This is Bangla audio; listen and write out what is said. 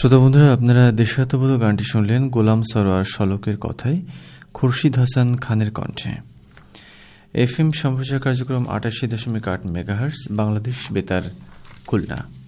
শ্রোতা বন্ধুরা, আপনারা দেশাত্মবোধক গানটি শুনলেন গোলাম সরোয়ার শলকের কথায় খুরশিদ হাসান খানের কণ্ঠে। এফএম সম্প্রচার কার্যক্রম ৮৮.৮ মেগাহার্টজ, বাংলাদেশ বেতার, খুলনা।